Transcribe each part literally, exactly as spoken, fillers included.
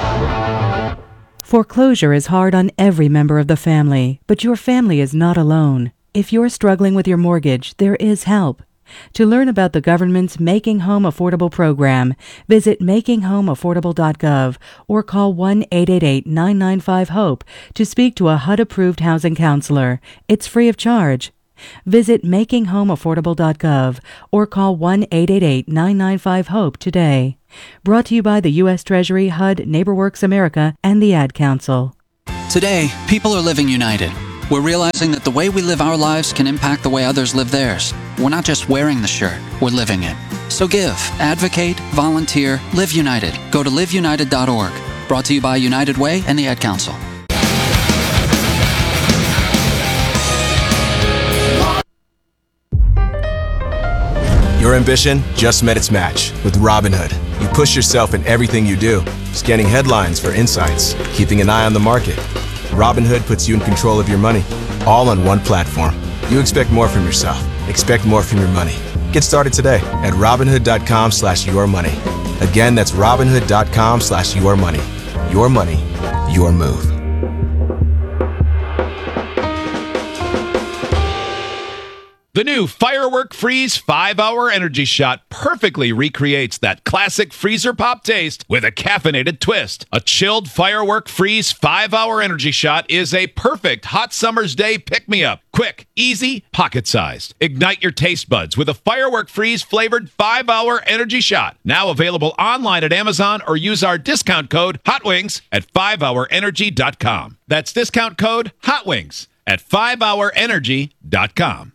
Foreclosure is hard on every member of the family, but your family is not alone. If you're struggling with your mortgage, there is help. To learn about the government's Making Home Affordable program, visit making home affordable dot gov or call one eight eight eight, nine nine five, HOPE to speak to a H U D-approved housing counselor. It's free of charge. Visit making home affordable dot gov or call one eight eight eight, nine nine five, HOPE today. Brought to you by the U S Treasury, H U D, NeighborWorks America, and the Ad Council. Today, people are living united. We're realizing that the way we live our lives can impact the way others live theirs. We're not just wearing the shirt, we're living it. So give, advocate, volunteer, live united. Go to live united dot org. Brought to you by United Way and the Ad Council. Your ambition just met its match with Robinhood. You push yourself in everything you do, scanning headlines for insights, keeping an eye on the market. Robinhood puts you in control of your money, all on one platform. You expect more from yourself. Expect more from your money. Get started today at Robinhood dot com slash your money. Again, that's Robinhood dot com slash your money. Your money, your move. The new Firework Freeze five hour Energy Shot perfectly recreates that classic freezer pop taste with a caffeinated twist. A chilled Firework Freeze five hour Energy Shot is a perfect hot summer's day pick-me-up. Quick, easy, pocket-sized. Ignite your taste buds with a Firework Freeze flavored five hour Energy Shot. Now available online at Amazon or use our discount code HOTWINGS at five hour energy dot com. That's discount code HOTWINGS at five hour energy dot com.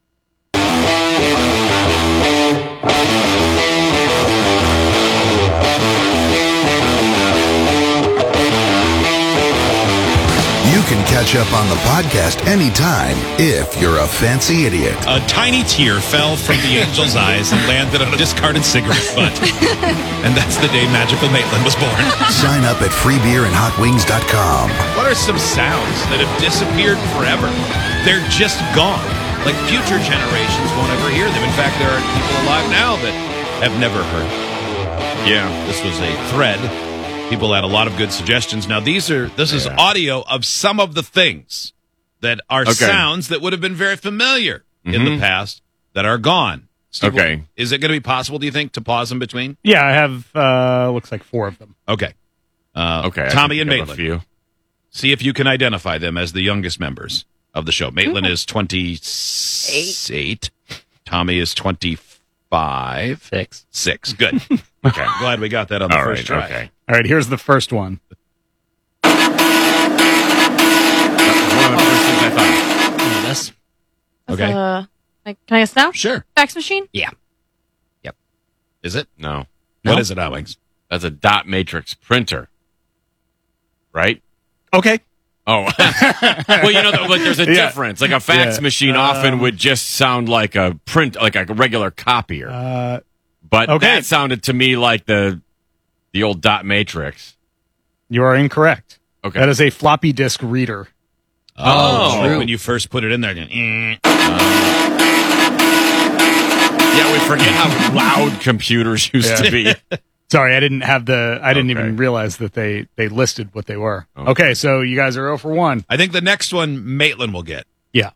You can catch up on the podcast anytime if you're a fancy idiot. A tiny tear fell from the angel's eyes and landed on a discarded cigarette butt. And that's the day Magical Maitland was born. Sign up at free beer and hot wings dot com. What are some sounds that have disappeared forever? They're just gone. Like future generations won't ever hear them. In fact, there are people alive now that have never heard them. Yeah, this was a thread. People had a lot of good suggestions. Now, these are this is yeah. audio of some of the things that are okay. sounds that would have been very familiar mm-hmm. in the past that are gone. Steve, okay. Is it going to be possible, do you think, to pause in between? Yeah, I have, uh, looks like four of them. Okay. Uh, okay. Tommy and Maitland. See if you can identify them as the youngest members of the show. Maitland is twenty-eight. Tommy is twenty-five. Six. Six. Good. Okay. I'm glad we got that on the All first right, try. Okay. All right, here's the first one. One of the first things I thought. Yes. Okay. Uh, like, can I guess now? Sure. Fax machine? Yeah. Yep. Is it? No. What no? is it, Alex? That's a dot matrix printer. Right? Okay. Oh, well, you know, like there's a yeah. difference. Like a fax yeah. machine um, often would just sound like a print, like a regular copier. Uh, but okay. that sounded to me like the the old dot matrix. You are incorrect. Okay, that is a floppy disk reader. Oh, oh like when you first put it in there. Then, uh, yeah, we forget how loud computers used yeah. to be. Sorry, I didn't have the. I didn't okay. even realize that they they listed what they were. Okay. okay, so you guys are zero for one. I think the next one Maitland will get. Yeah.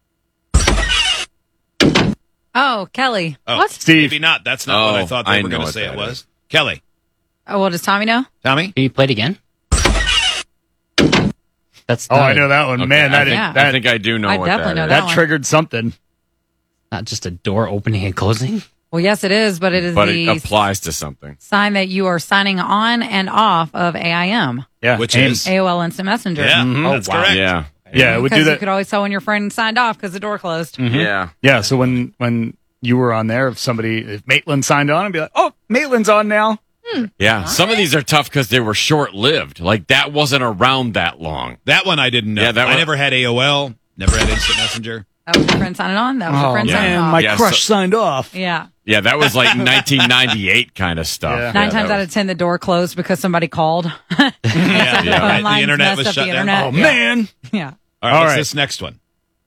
Oh, Kelly. Oh, what? Steve. Maybe not. That's not oh, what I thought they I were going to say it was. Is. Kelly. Oh, well, does Tommy know? Tommy? Can you play it again? That's. Oh, I know that one. Okay. Man, that, I, think, yeah. that I think I do know I what definitely that know is. that That one. triggered something. Not just a door opening and closing. Well, yes, it is, but it is but the it applies to something. sign that you are signing on and off of A I M. Yeah, which and is A O L Instant Messenger. Yeah, mm-hmm. oh, that's wow. correct. Yeah, yeah, it would do Because that. you could always tell when your friend signed off because the door closed. Mm-hmm. Yeah, yeah. So when when you were on there, if somebody, if Maitland signed on, and be like, "Oh, Maitland's on now." Hmm. Yeah, All some right. of these are tough because they were short-lived. Like that wasn't around that long. That one I didn't know. Yeah, that I one... never had A O L. Never had Instant Messenger. That was your friend signing on. That was oh, your friend man, signing off. my Yeah, crush so- signed off. Yeah. Yeah, that was like nineteen ninety-eight kind of stuff. Yeah. Nine yeah, times was... out of ten, the door closed because somebody called. yeah, yeah. The, Right. lines The internet messed was up shut the down. internet. Oh yeah. man. Yeah. All right, All what's right. this next one?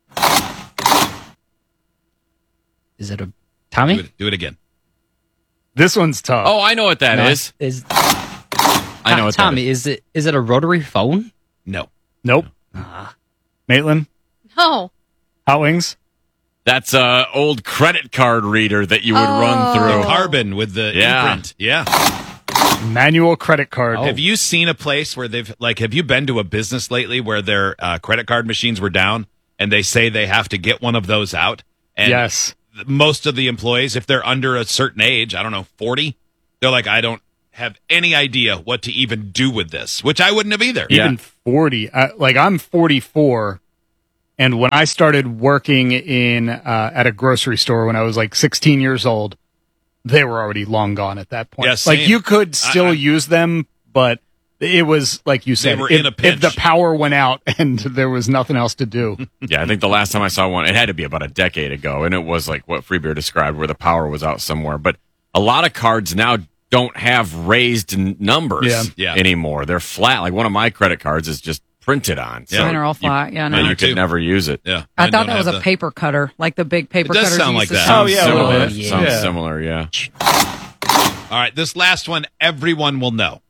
Is it a Tommy? Do it, do it again. This one's tough. Oh, I know what that no, is. Is I know what that Tommy, is. is it is it a rotary phone? No. Nope. Uh, Maitland? No. Hot Wings? That's a old credit card reader that you would Oh. run through. The carbon with the Yeah. imprint. Yeah. Manual credit card. Have you seen a place where they've, like, have you been to a business lately where their uh, credit card machines were down and they say they have to get one of those out? And Yes. th- most of the employees, if they're under a certain age, I don't know, forty, they're like, I don't have any idea what to even do with this, which I wouldn't have either. Even forty. Uh, like, I'm forty-four. And when I started working in uh, at a grocery store when I was like sixteen years old, they were already long gone at that point. Yeah, like, same. you could still I- I- use them, but it was, like you said, were if, in a if pinch. the power went out and there was nothing else to do. Yeah, I think the last time I saw one, it had to be about a decade ago, and it was like what Freebeer described, where the power was out somewhere. But a lot of cards now don't have raised n- numbers Yeah. Yeah. anymore. They're flat. Like one of my credit cards is just printed on. So Mine are all you- flat. Yeah, no. and you Mine could too. never use it. Yeah. I Mine thought don't that was have a the- paper cutter, like the big paper It does cutters. sound you like used to that. Oh, see. yeah, a little Similar. bit. Sounds Yeah. similar, yeah. All right, this last one, everyone will know.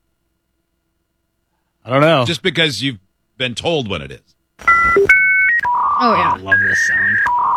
I don't know. Just because you've been told what it is. Oh, yeah. I love this sound.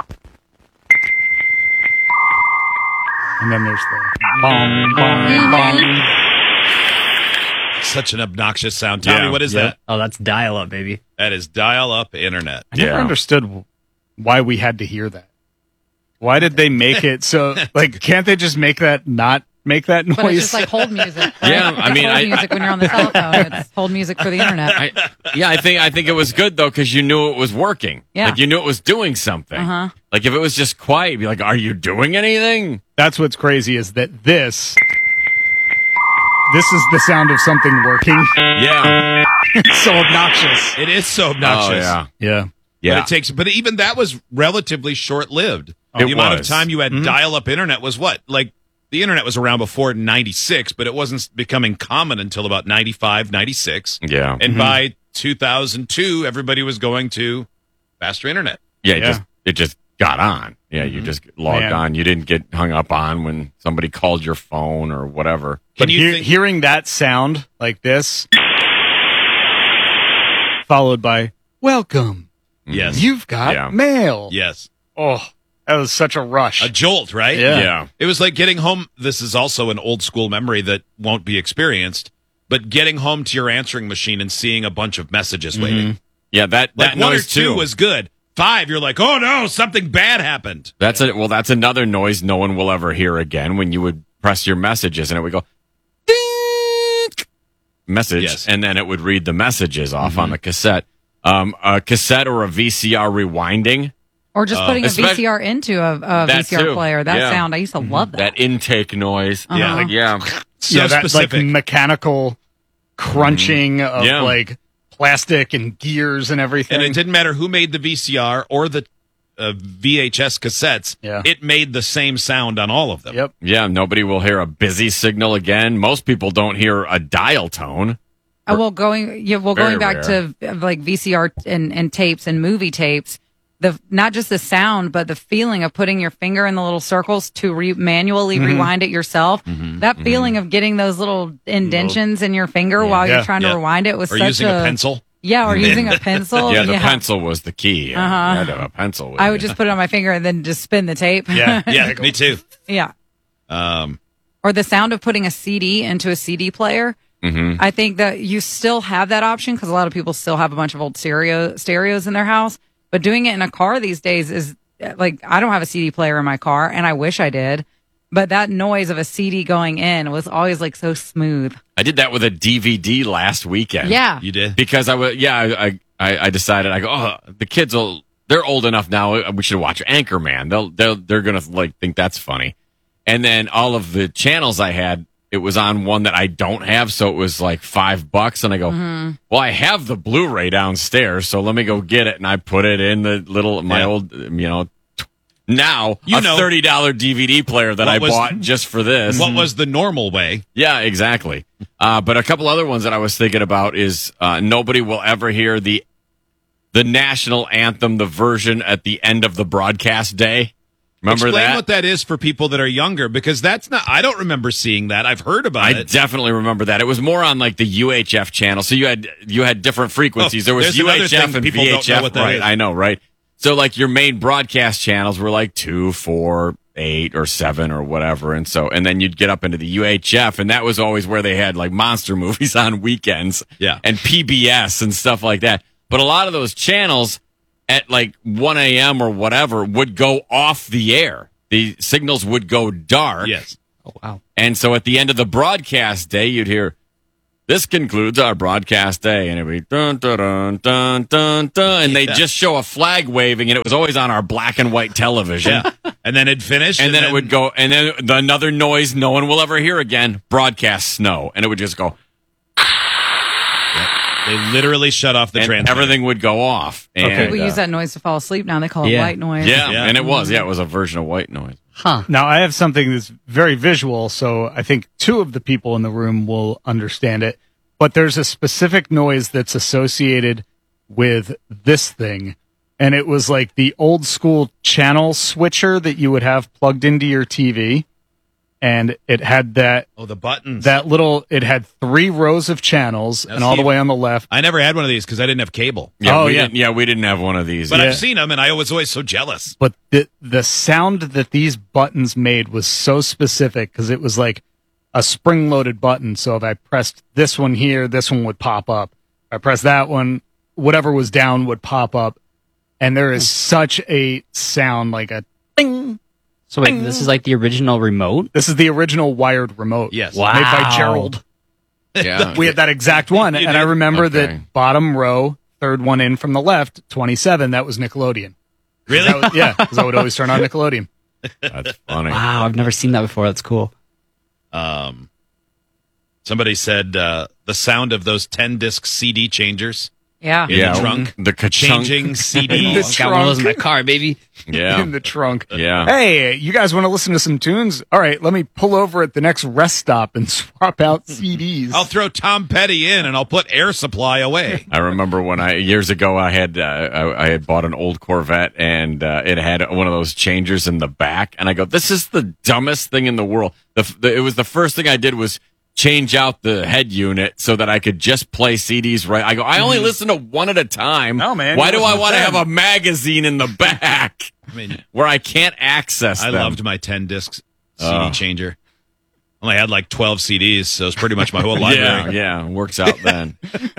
And then there's the bong, bong, bong. Such an obnoxious sound. Tommy, Yeah. what is Yep. that? Oh, that's dial up, baby. That is dial-up internet. I never Yeah. understood why we had to hear that. Why did they make it so, like, can't they just make that not make that noise? But it's just like hold music. Right? Yeah, I It's mean, hold I- music when you're on the telephone. It's hold music for the internet. I, yeah, I think I think it was good though because you knew it was working. Yeah. Like you knew it was doing something. Uh-huh. Like if it was just quiet, you'd be like, "Are you doing anything?" That's what's crazy is that this, this is the sound of something working. Yeah. It's so obnoxious. It is so Oh obnoxious. yeah. Yeah. Yeah. But it takes, but even that was relatively short-lived. It the amount of was. time you had Mm-hmm. dial-up internet was what? Like, the internet was around before ninety-six, but it wasn't becoming common until about ninety-five, ninety-six. Yeah. And by two thousand two, everybody was going to faster internet. Yeah, it Yeah. just it just got on. Yeah, you just logged Man. on. You didn't get hung up on when somebody called your phone or whatever. Can But you hear- think- hearing that sound like this, followed by, welcome, Yes. you've got Yeah. mail. Yes. Oh, that was such a rush. A jolt, right? Yeah. Yeah. It was like getting home. This is also an old school memory that won't be experienced, but getting home to your answering machine and seeing a bunch of messages waiting. Yeah, that Like that one or noise two too was good. Five, you're like, oh no, something bad happened. That's a well. That's another noise no one will ever hear again. When you would press your messages and it would go ding, message, Yes. and then it would read the messages off on the cassette. Um, a cassette or a V C R rewinding. Or just putting a especially- V C R into a, a That V C R too. player. That Yeah. sound, I used to love that. That intake noise. Yeah. Like, yeah. So yeah, that specific. like mechanical crunching of Yeah. like plastic and gears and everything. and it didn't matter who made the V C R or the uh, V H S cassettes. Yeah. It made the same sound on all of them. Yep. Yeah, nobody will hear a busy signal again. Most people don't hear a dial tone. Uh, well, going yeah, well, Very going back rare. to uh, like V C R and, and tapes and movie tapes, the not just the sound, but the feeling of putting your finger in the little circles to re- manually Mm-hmm. rewind it yourself. That feeling of getting those little indentions in your finger while Yeah. you're trying Yeah. to rewind it was Or such using a pencil. Yeah, or using a pencil. Yeah, the pencil was the key. Yeah, Uh-huh. you had to have a pencil. With I you. would just put it on my finger and then just spin the tape. Yeah. Yeah, me too. yeah. Um, Or the sound of putting a C D into a C D player. Mhm. I think that you still have that option because a lot of people still have a bunch of old stereo stereos in their house. But doing it in a car these days is like I don't have a C D player in my car, and I wish I did. But that noise of a C D going in was always like so smooth. I did that with a D V D last weekend. Yeah. you did? because I was yeah I, I I decided I go oh the kids will they're old enough now we should watch Anchorman they'll they'll they're gonna like think that's funny, and then all of the channels I had it was on one that I don't have, so it was like five bucks, and I go well I have the Blu-ray downstairs, so let me go get it, and I put it in the little my Yeah. old you know t- now You a know- thirty dollar D V D player that What I was- bought just for this. What was the normal way? Yeah, exactly. Uh, but a couple other ones that I was thinking about is uh, nobody will ever hear the the national anthem, the version at the end of the broadcast day. Remember Explain that? what that is for people that are younger, because that's not. I don't remember seeing that. I've heard about I it. definitely remember that. It was more on like the U H F channel. So you had you had different frequencies. Oh, there was there's another U H F thing and people V don't H know F. what that Right, is. I know, right? So like your main broadcast channels were like two, four, eight, or seven, or whatever. And so and then you'd get up into the U H F, and that was always where they had like monster movies on weekends. Yeah. And P B S and stuff like that. But a lot of those channels at like one a.m. or whatever would go off the air. The signals would go dark. Yes. Oh, wow. And so at the end of the broadcast day, you'd hear, "This concludes our broadcast day." And it'd be dun, dun, dun, dun, dun, dun. And they'd Yeah. just show a flag waving, and it was always on our black and white television. Yeah. And then it'd finish. And, then, it would go, and then the, another noise no one will ever hear again, broadcast snow. And it would just go, They literally shut off the and transmitter. everything would go off. And, People uh, use that noise to fall asleep now. They call it Yeah. white noise. Yeah, Yeah. and it was. Yeah, it was a version of white noise. Huh. Now, I have something that's very visual, so I think two of the people in the room will understand it. But there's a specific noise that's associated with this thing. And it was like the old school channel switcher that you would have plugged into your T V. And it had that Oh, the buttons. that little, it had three rows of channels, Now, and all the Steve- way on the left. I never had one of these because I didn't have cable. Yeah, Oh, we yeah. Didn't, yeah, we didn't have one of these. But Yeah. I've seen them, and I was always so jealous. But the the sound that these buttons made was so specific because it was like a spring loaded button. So if I pressed this one here, this one would pop up. If I pressed that one, whatever was down would pop up. And there is such a sound, like a ding. So wait, this is like the original remote? This is the original wired remote. Yes. Wow. Made by Gerald. Yeah. We had that exact one. You and I did? remember Okay. that bottom row, third one in from the left, twenty-seven, that was Nickelodeon. Really? That was, yeah, because I would always turn on Nickelodeon. That's funny. Wow, I've never seen that before. That's cool. Um, somebody said uh, the sound of those ten disc C D changers Yeah. in Yeah, the trunk, the ka-chunk. changing C The Ds. Got one of those in my car, baby. Yeah. In the trunk. Yeah. Hey, you guys want to listen to some tunes? All right, let me pull over at the next rest stop and swap out C Ds. I'll throw Tom Petty in, and I'll put Air Supply away. I remember when I years ago I had uh, I, I had bought an old Corvette, and uh, it had one of those changers in the back, and I go, "This is the dumbest thing in the world." The, the it was the first thing I did was change out the head unit so that I could just play C Ds right. I go, I only listen to one at a time. No, man, Why you do listen I to want to ten. have a magazine in the back I mean, where I can't access I them? loved my ten disc C D Oh. changer. Only had like twelve C Ds, so it's pretty much my whole Yeah, library. yeah, works out then.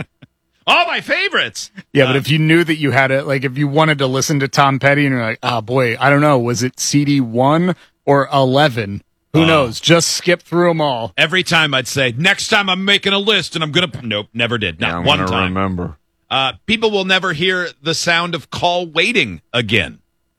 All my favorites. yeah, but if you knew that you had it, like if you wanted to listen to Tom Petty and you're like, oh boy, I don't know, was it C D one or eleven? Who Oh. knows? Just skip through them all. Every time I'd say, next time I'm making a list, and I'm gonna. Nope, never did. Not Yeah, I'm one gonna time. remember. Uh, people will never hear the sound of call waiting again.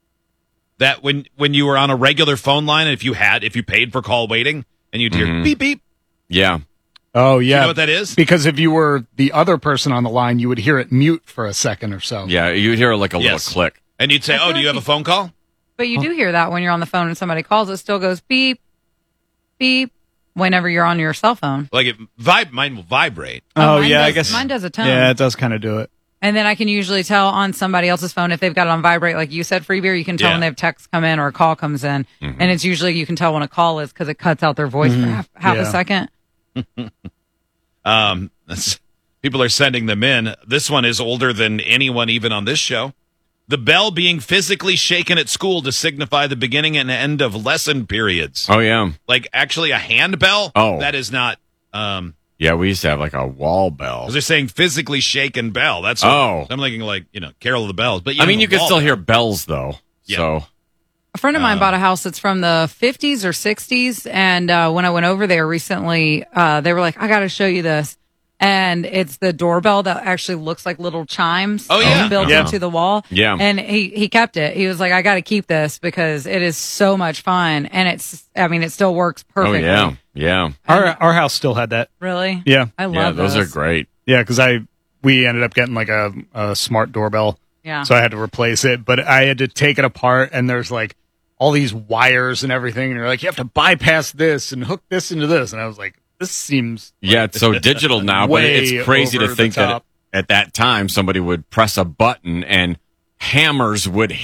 That when when you were on a regular phone line, if you had if you paid for call waiting, and you'd hear Mhm. beep beep. Yeah. Oh yeah, You know what that is? because if you were the other person on the line, you would hear it mute for a second or so. Yeah, you'd hear like a Yes. little click. And you'd say, I feel "Oh, do you like have a you- phone call?" But you do hear that when you're on the phone and somebody calls, it still goes beep, beep whenever you're on your cell phone. Like it vib mine will vibrate. Oh, mine yeah, I does- guess mine does a tone. Yeah, it does kind of do it. And then I can usually tell on somebody else's phone if they've got it on vibrate, like you said, Free Beer, you can tell Yeah. when they have text come in or a call comes in. Mm-hmm. And it's usually you can tell when a call is because it cuts out their voice for half, half Yeah. a second. Um, that's, people are sending them in. This one is older than anyone even on this show. The bell being physically shaken at school to signify the beginning and end of lesson periods. Oh yeah. Like actually a handbell. Oh. that is not. Um, Yeah, we used to have like a wall bell. because they're saying physically shaken bell. That's what, Oh. I'm thinking like you know Carol of the Bells. But I mean, know, you can wall still bell. hear bells though. Yeah. So A friend of Uh. mine bought a house that's from the fifties or sixties. And uh, when I went over there recently, uh, they were like, I got to show you this. And it's the doorbell that actually looks like little chimes Oh, yeah. built Yeah. into the wall. Yeah. And he, he kept it. He was like, I got to keep this because it is so much fun. And it's, I mean, it still works oh perfectly. yeah, yeah, Our our house still had that. Really? Yeah, I love yeah. Those those. are great. yeah, because I we ended up getting like a, a smart doorbell, Yeah. so I had to replace it. But I had to take it apart, and there's like all these wires and everything, and you're like, you have to bypass this and hook this into this, and I was like, this seems Yeah, it's so digital now, but way it's crazy to over the think that top. at that time somebody would press a button and hammers would hit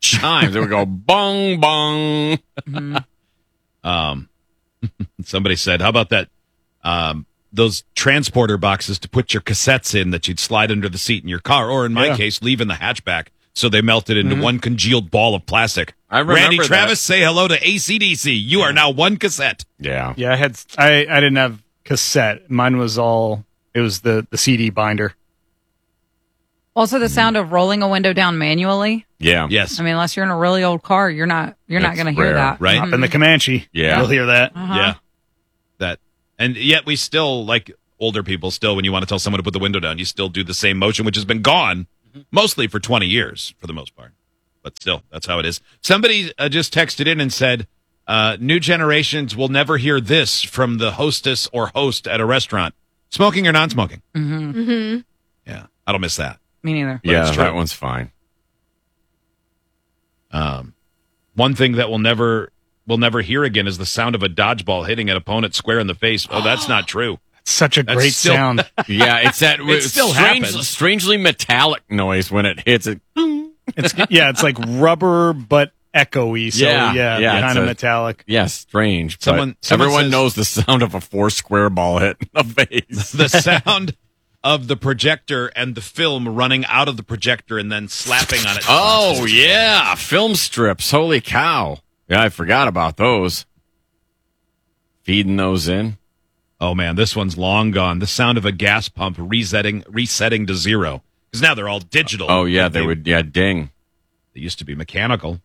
chimes. It would go bong, bong. Mm-hmm. Um, somebody said, how about that? Um, those transporter boxes to put your cassettes in that you'd slide under the seat in your car, or in my Yeah. case, leave in the hatchback. So they melted into Mhm. one congealed ball of plastic. I remember Randy that. Travis, say hello to A C D C. You are now one cassette. Yeah. Yeah, I had I, I didn't have cassette. Mine was all it was the, the C D binder. Also, the sound of rolling a window down manually. Yeah. Yes. I mean, unless you're in a really old car, you're not you're not It's going to hear rare, that. right? Up in the Comanche. Yeah. You'll hear that. Uh-huh. Yeah. That. And yet we still, like older people, still, when you want to tell someone to put the window down, you still do the same motion, which has been gone mostly for twenty years for the most part. But still, that's how it is. Somebody uh, just texted in and said, uh, new generations will never hear this from the hostess or host at a restaurant. Smoking or non-smoking? Mm-hmm. Mm-hmm. Yeah. I don't miss that. Me neither. But Yeah, it's true. that one's fine. Um, one thing that we'll never we'll never hear again is the sound of a dodgeball hitting an opponent square in the face. Oh, that's not true. It's such a That's great still- sound. Yeah, it's that It still strange, happens. strangely metallic noise when it hits it. It's yeah, it's like rubber but echoey. So Yeah, yeah, yeah, kind it's of a- metallic. Yeah, strange. but Someone- someone everyone says- knows the sound of a four square ball hit in the face. The sound of the projector and the film running out of the projector and then slapping on it. Oh, yeah. Film strips. Holy cow. Yeah, I forgot about those. Feeding those in. Oh, man, this one's long gone. The sound of a gas pump resetting resetting to zero. Because now they're all digital. Oh, yeah, they would, yeah, ding. They used to be mechanical.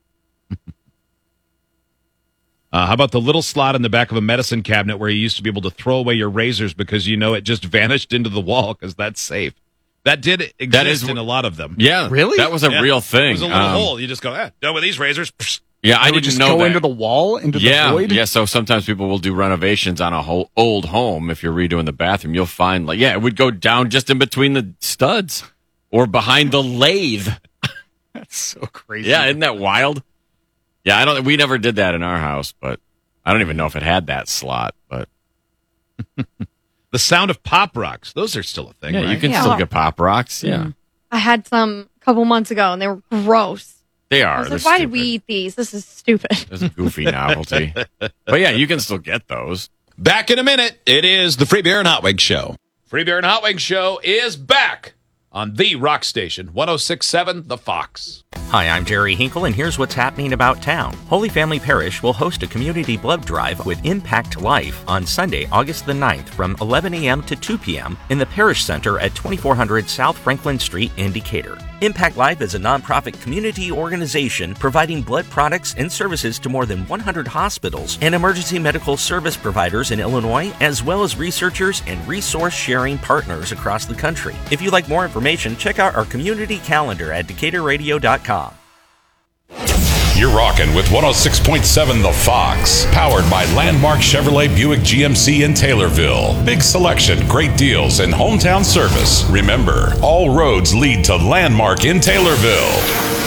uh, how about the little slot in the back of a medicine cabinet where you used to be able to throw away your razors because you know it just vanished into the wall because that's safe. That did exist That is- in a lot of them. Yeah. Really? That was a Yeah. real thing. It was a little Um, hole. You just go, eh, done with these razors. Psh. Yeah, I They would didn't just know go that. into the wall, into yeah, the void. yeah. So sometimes people will do renovations on a whole old home. If you're redoing the bathroom, you'll find like yeah, it would go down just in between the studs or behind the lathe. That's so crazy. Yeah, isn't that wild? Yeah, I don't. We never did that in our house, but I don't even know if it had that slot. But The sound of pop rocks. Those are still a thing, yeah, right? you can Yeah. still get pop rocks. Yeah, I had some a couple months ago, and they were gross. they I are. was They're like, why did stupid. we eat these? This is stupid. It's a goofy novelty. But yeah, you can still get those. Back in a minute. It is the Free Beer and Hot Wings Show. Free Beer and Hot Wings Show is back on the Rock Station, one oh six point seven The Fox. Hi, I'm Jerry Hinkle, and here's what's happening about town. Holy Family Parish will host a community blood drive with Impact Life on Sunday, August the ninth from eleven a.m. to two p.m. in the Parish Center at twenty-four hundred South Franklin Street in Decatur. Impact Life is a nonprofit community organization providing blood products and services to more than one hundred hospitals and emergency medical service providers in Illinois, as well as researchers and resource-sharing partners across the country. If you'd like more information, check out our community calendar at decatur radio dot com. You're rocking with one oh six point seven The Fox, powered by Landmark Chevrolet Buick G M C in Taylorville. Big selection, great deals, and hometown service. Remember, all roads lead to Landmark in Taylorville.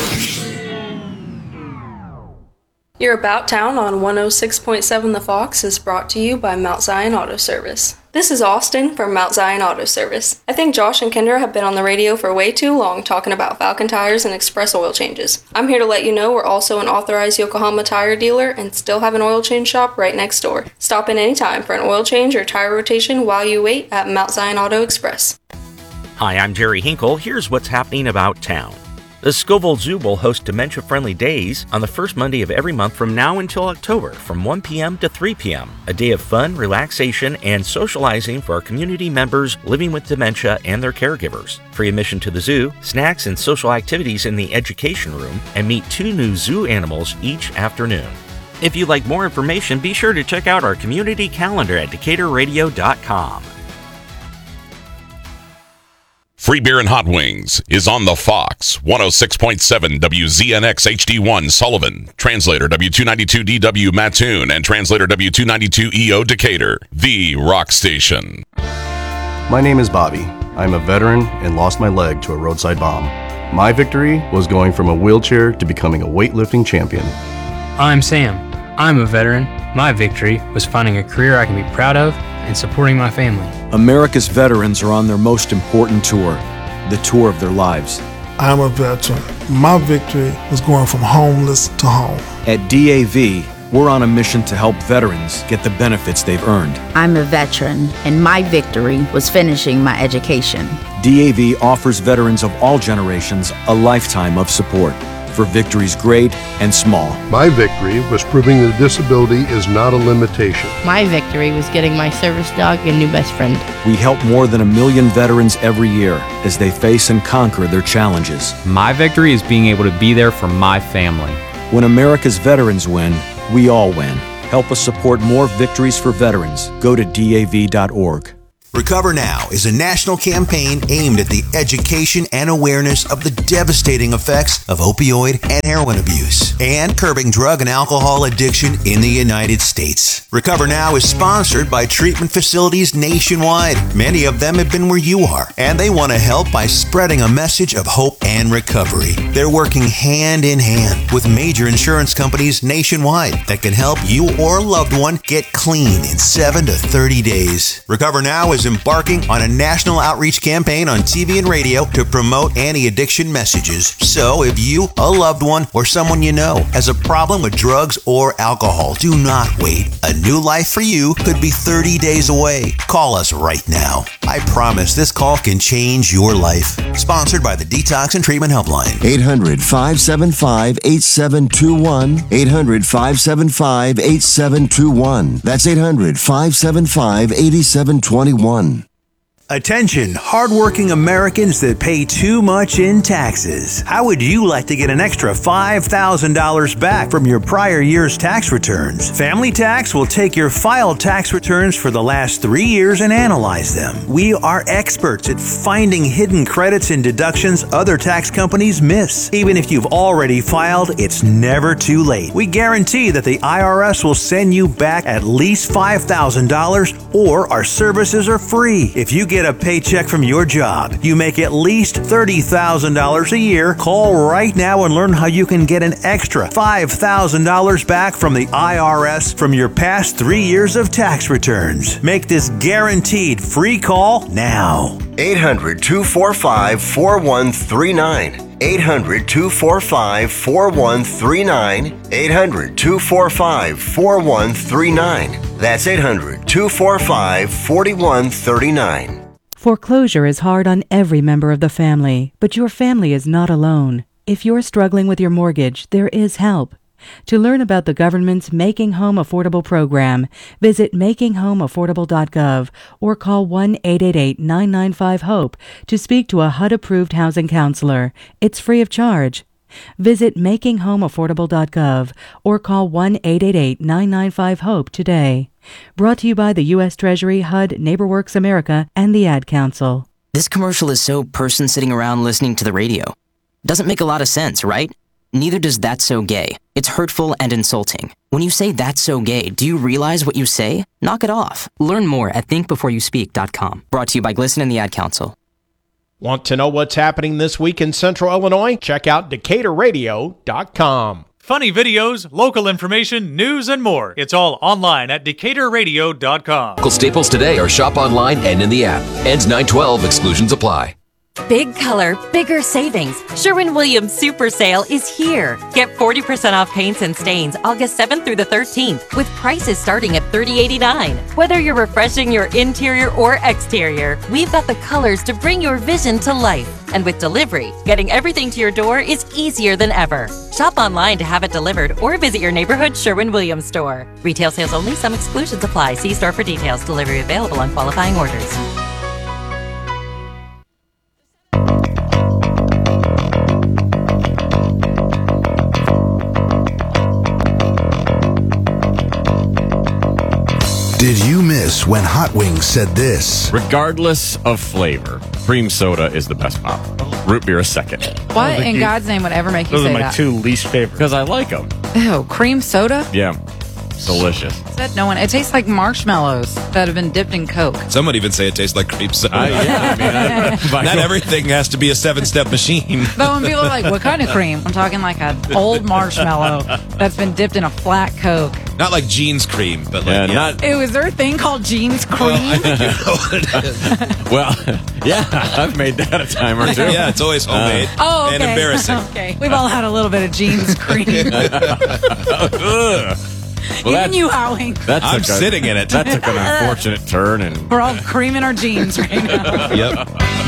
Your About Town on one oh six point seven The Fox is brought to you by Mount Zion Auto Service. This is Austin from Mount Zion Auto Service. I think Josh and Kendra have been on the radio for way too long talking about Falcon tires and express oil changes. I'm here to let you know we're also an authorized Yokohama tire dealer and still have an oil change shop right next door. Stop in anytime for an oil change or tire rotation while you wait at Mount Zion Auto Express. Hi, I'm Jerry Hinkle. Here's what's happening about town. The Scoville Zoo will host Dementia Friendly Days on the first Monday of every month from now until October from one p.m. to three p.m. A day of fun, relaxation, and socializing for our community members living with dementia and their caregivers. Free admission to the zoo, snacks and social activities in the education room, and meet two new zoo animals each afternoon. If you'd like more information, be sure to check out our community calendar at decatur radio dot com. Free Beer and Hot Wings is on The Fox, one oh six point seven W Z N X H D one Sullivan, translator W two ninety-two D W Mattoon, and translator W two ninety-two E O Decatur, the rock station. My name is Bobby. I'm a veteran and lost my leg to a roadside bomb. My victory was going from a wheelchair to becoming a weightlifting champion. I'm Sam. I'm a veteran. My victory was finding a career I can be proud of and supporting my family. America's veterans are on their most important tour, the tour of their lives. I'm a veteran. My victory was going from homeless to home. At D A V, we're on a mission to help veterans get the benefits they've earned. I'm a veteran, and my victory was finishing my education. D A V offers veterans of all generations a lifetime of support for victories great and small. My victory was proving that disability is not a limitation. My victory was getting my service dog a new best friend. We help more than a million veterans every year as they face and conquer their challenges. My victory is being able to be there for my family. When America's veterans win, we all win. Help us support more victories for veterans. Go to D A V dot org. Recover Now is a national campaign aimed at the education and awareness of the devastating effects of opioid and heroin abuse and curbing drug and alcohol addiction in the United States. Recover Now is sponsored by treatment facilities nationwide. Many of them have been where you are, and they want to help by spreading a message of hope and recovery. They're working hand in hand with major insurance companies nationwide that can help you or a loved one get clean in seven to thirty days. Recover Now is embarking on a national outreach campaign on T V and radio to promote anti-addiction messages. So if you, a loved one, or someone you know has a problem with drugs or alcohol, do not wait. A new life for you could be thirty days away. Call us right now. I promise this call can change your life. Sponsored by the Detox and Treatment Helpline. eight hundred, five seven five, eight seven two one. eight hundred, five seven five, eight seven two one. That's eight hundred, five seven five, eight seven two one. Attention, hardworking Americans that pay too much in taxes. How would you like to get an extra five thousand dollars back from your prior year's tax returns? Family Tax will take your filed tax returns for the last three years and analyze them. We are experts at finding hidden credits and deductions other tax companies miss. Even if you've already filed, it's never too late. We guarantee that the I R S will send you back at least five thousand dollars, or our services are free. If you get a paycheck from your job, you make at least thirty thousand dollars a year, call right now and learn how you can get an extra five thousand dollars back from the I R S from your past three years of tax returns. Make this guaranteed free call now. eight hundred, two four five, four one three nine. eight hundred, two four five, four one three nine. eight hundred, two four five, four one three nine. That's eight hundred, two four five, four one three nine. Foreclosure is hard on every member of the family, but your family is not alone. If you're struggling with your mortgage, there is help. To learn about the government's Making Home Affordable program, visit making home affordable dot gov or call one eight eight eight, nine nine five, HOPE to speak to a H U D-approved housing counselor. It's free of charge. Visit making home affordable dot gov or call one eight eight eight, nine nine five, HOPE today. Brought to you by the U S Treasury, H U D, NeighborWorks America, and the Ad Council. This commercial is so person sitting around listening to the radio. Doesn't make a lot of sense, right? Neither does That's So Gay. It's hurtful and insulting. When you say that's so gay, do you realize what you say? Knock it off. Learn more at think before you speak dot com. Brought to you by Glisten and the Ad Council. Want to know what's happening this week in Central Illinois? Check out Decatur Radio dot com. Funny videos, local information, news, and more. It's all online at Decatur Radio dot com. Local staples today or shop online and in the app. Ends nine twelve. Exclusions apply. Big color, bigger savings. Sherwin-Williams Super Sale is here. Get forty percent off paints and stains August seventh through the thirteenth with prices starting at thirty eighty-nine. Whether you're refreshing your interior or exterior, we've got the colors to bring your vision to life. And with delivery, getting everything to your door is easier than ever. Shop online to have it delivered or visit your neighborhood Sherwin-Williams store. Retail sales only. Some exclusions apply. See store for details. Delivery available on qualifying orders. Did you miss when Hot Wings said this? Regardless of flavor, cream soda is the best pop. Root beer is second. What in God's name would ever make you Those say are my that? two least favorite. Because I like them. Ew, cream soda? Yeah. Delicious. Said no one. It tastes like marshmallows that have been dipped in Coke. Some would even say it tastes like cream soda. Uh, yeah, I mean, I, Not everything has to be a seven-step machine. But when people are like, what kind of cream? I'm talking like an old marshmallow that's been dipped in a flat Coke. Not like jeans cream, but like Yeah, yeah. not- Ew, is there a thing called jeans cream? Well, I think you know what it is. Well, yeah, I've made that a time or two. Yeah, it's always homemade oh, okay. and embarrassing. Okay. We've all had a little bit of jeans cream. Ugh. Well, Even you, Howie. That I'm took a- sitting in it. That took an unfortunate turn, and We're all creaming our jeans right now. Yep.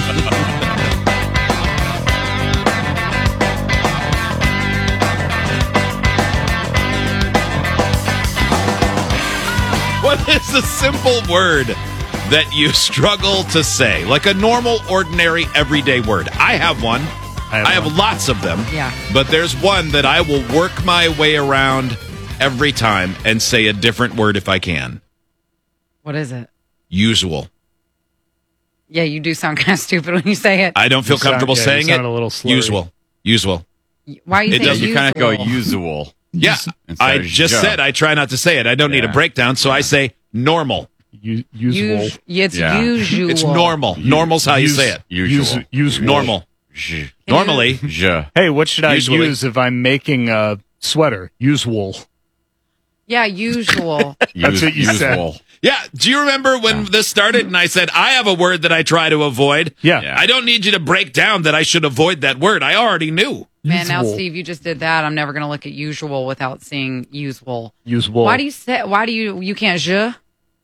What is a simple word that you struggle to say? Like a normal, ordinary, everyday word. I have one. I have, I have lots of them. Yeah. But there's one that I will work my way around every time and say a different word if I can. What is it? Usual. Yeah, you do sound kind of stupid when you say it. I don't feel You sound- comfortable yeah, you saying sound it. a little slurry. Usual. Usual. Why you It say does- usual? you kind of go usual. Yeah. Instead I of just ja. said I try not to say it. I don't need a Yeah. breakdown, so I say normal. U- usual. Us- it's Yeah. usual. It's normal. Normal's how you Use- say it. Usual. Usual. Normal. Je. Normally, Je. Hey, what should I Usually. use if I'm making a sweater? Usual. Yeah, usual. That's what you said. Usual. yeah. Do you remember when this started and I said, I have a word that I try to avoid? Yeah. Yeah. I don't need you to break down that I should avoid that word. I already knew. Man, now Usual. Steve, you just did that. I'm never going to look at usual without seeing usual. Usual. Why do you say? Why do you? You can't je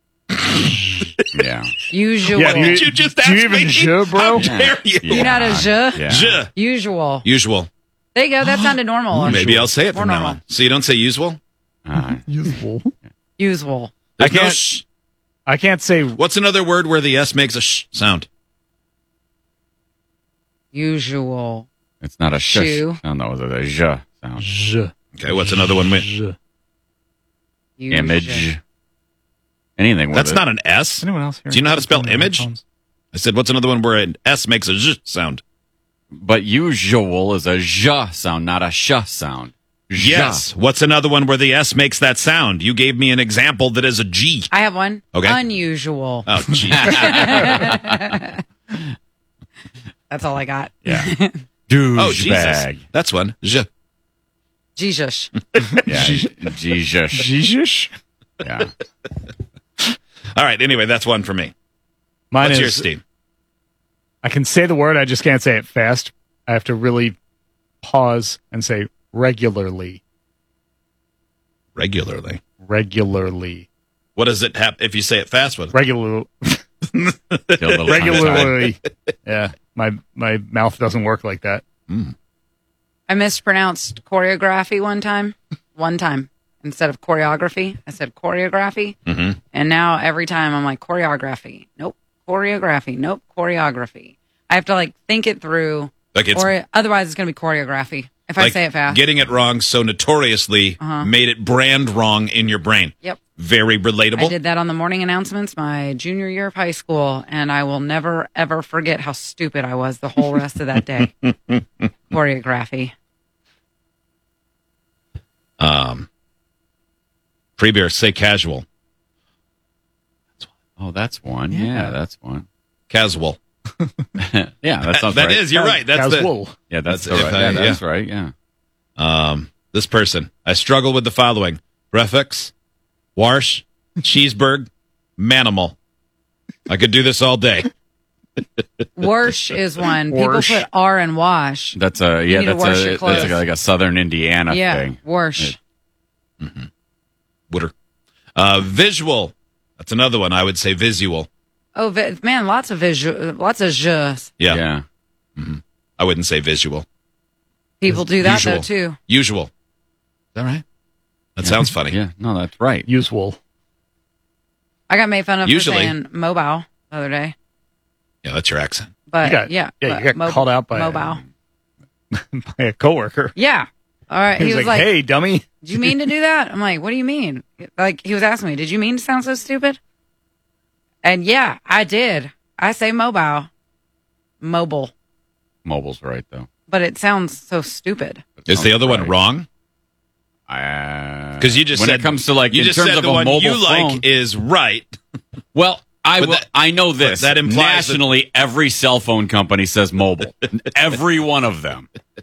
Yeah. usual. Yeah, do Did you just do ask you even me? je, bro? How dare you? You're not a je. Yeah. Je. Usual. Usual. There you go. That sounded normal. Maybe I'll say it More from now normal. on. So you don't say usual? Uh, Usual. Usual. There's I no can't- sh. I can't say What's another word where the S makes a sh sound? Usual. it's not a shush. Shoe. No, no, it's a je sound. je. Okay, what's another one with? Je. Usual. Image. Anything with That's it. not an S. Anyone else here? Do you know how to spell image? I said, what's another one where an S makes a j sound? But usual is a je sound, not a sh sound. Je. Yes. What's another one where the S makes that sound? You gave me an example that is a G. I have one. Okay. Unusual. Oh, G. That's all I got. Yeah. Oh, Jesus. Douchebag. That's one. Je. Jesus. Yeah. Jesus. Jesus. Yeah. All right. Anyway, that's one for me. Mine What's is. yours, Steve? I can say the word. I just can't say it fast. I have to really pause and say regularly. Regularly. Regularly. What does it happen if you say it fast? With Regular. Regularly. Yeah. My my mouth doesn't work like that. Mm. I mispronounced choreography one time. One time. Instead of choreography, I said choreography. Mm-hmm. And now every time I'm like, choreography. Nope. Choreography. Nope. Choreography. I have to like think it through. Like it's or otherwise it's going to be choreography if I like say it fast. getting it wrong so notoriously Uh-huh. made it brand wrong in your brain. Yep. Very relatable. I did that on the morning announcements my junior year of high school, and I will never, ever forget how stupid I was the whole rest of that day. Choreography. Um, free beer, say casual. Oh, that's one. Yeah, Yeah. that's one. Casual. Yeah, that sounds That right. is, you're right. That's Casual. the. Yeah, that's, That's- right. if I- yeah, that's yeah. right. Yeah. Um, this person. I struggle with the following: prefix, wash, cheeseburg, manimal. I could do this all day. Worsh is one. People Worsh. put R and wash. That's a You yeah. need to That's wash a your that's clothes. like a, like a Southern Indiana yeah, thing. worsh. Wooder. Uh, visual. That's another one. I would say visual. Oh, vi- man, lots of visual, lots of zhs. Yeah. Yeah. Mhm. I wouldn't say visual. People do that Usual. though too. Usual. Is that right? That Yeah. sounds funny. Yeah. No, that's right. Usual. I got made fun of Usually. for saying mobile the other day, Yeah, that's your accent. but You got- yeah, yeah, but you got mo- called out by a- mobile. By a coworker. Yeah. All right. He He was was like, like, "Hey, dummy." "Did you mean to do that?" I'm like, "What do you mean?" Like he was asking me, "Did you mean to sound so stupid?" And yeah, I did. I say mobile, mobile, Mobile's right though. but it sounds so stupid. Is the other one right. wrong? Because Because you just when said it comes to like you in just terms said of the a one mobile you like phone, is right. well, I But will, that- I know this. that implies that- nationally, every cell phone company says mobile. Every one of them.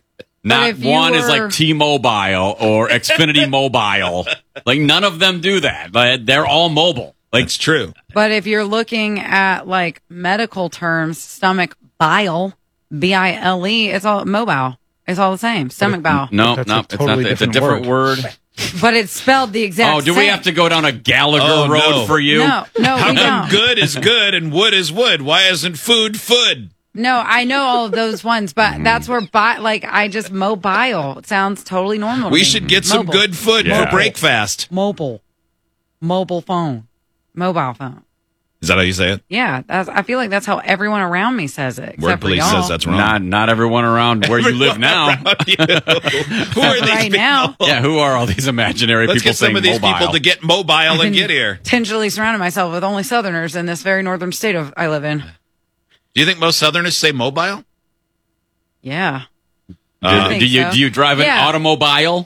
Not if you one is were- like T-Mobile or Xfinity Mobile. Like none of them do that. But they're all mobile. Like it's true. But if you're looking at like medical terms, stomach bile, B I L E, it's all mobile. It's all the same. Stomach bile. No, That's no, a it's not. totally The, it's a different different word. But it's spelled the exact Oh, do same. we have to go down a Gallagher Oh, road no. for you? No, no, How we come don't. good is good and wood is wood? Why isn't food food? No, I know all of those ones, but that's where bi- like I just mobile. It sounds totally normal. to We me. should get some Mobile. good food Yeah. for breakfast. Mobile, mobile phone, mobile phone. Is that how you say it? Yeah, that's, I feel like that's how everyone around me says it. Word except for police y'all. says that's wrong. Not not everyone around where you live now. You. Who are these right people? now. Yeah, who are all these imaginary Let's people get some saying of these mobile? people to get mobile I've and been get here. Intentionally surrounded myself with only Southerners in this very northern state of I live in. Do you think most Southerners say mobile? Yeah. Uh, do, think do you so. do you drive an Yeah. automobile?